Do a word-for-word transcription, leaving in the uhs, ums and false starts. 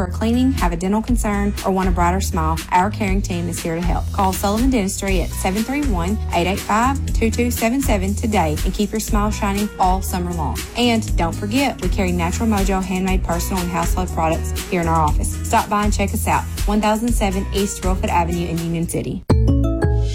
are cleaning, have a dental concern, or want a brighter smile, our caring team is here to help. Call Sullivan Dentistry at seven three one, eight eight five, two two seven seven today and keep your smile shining all summer long. And don't forget, we carry Natural Mojo handmade personal and household products here in our office. Stop by and check us out. one thousand seven East Reelfoot Avenue in Union City.